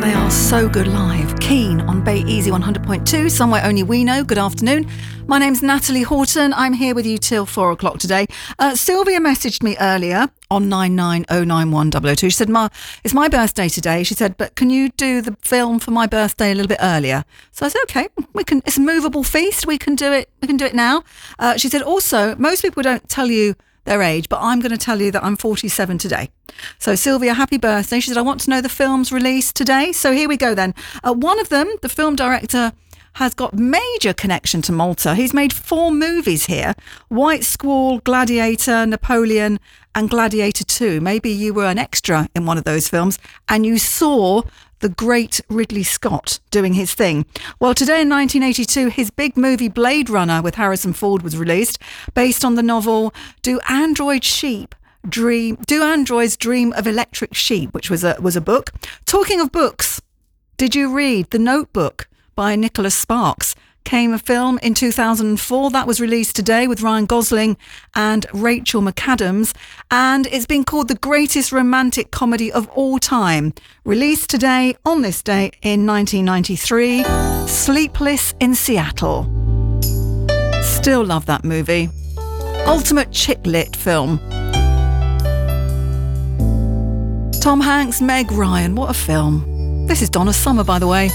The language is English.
They are so good live. Keen on Bay Easy 100.2, somewhere only we know. Good afternoon. My name's Natalie Horton. I'm here with you till 4 o'clock today. Sylvia messaged me earlier on 9909100. She said, it's my birthday today. She said, but can you do the film for my birthday a little bit earlier? So I said, okay, we can. It's a movable feast. We can do it. We can do it now. She said, also, most people don't tell you their age, but I'm going to tell you that I'm 47 today. So Sylvia, happy birthday. She said, I want to know the films released today. So here we go then. One of them, the film director, has got major connection to Malta. He's made 4 movies here: White Squall, Gladiator, Napoleon and Gladiator 2. Maybe you were an extra in one of those films and you saw the great Ridley Scott doing his thing. Well, today in 1982, his big movie Blade Runner with Harrison Ford was released, based on the novel Do Androids Dream of Electric Sheep, which was a book. Talking of books, did you read The Notebook by Nicholas Sparks? Came a film in 2004 that was released today with Ryan Gosling and Rachel McAdams, and it's been called the greatest romantic comedy of all time. Released today on this day in 1993, Sleepless in Seattle. Still love that movie. Ultimate chick lit film. Tom Hanks, Meg Ryan, what a film. This is Donna Summer, by the way.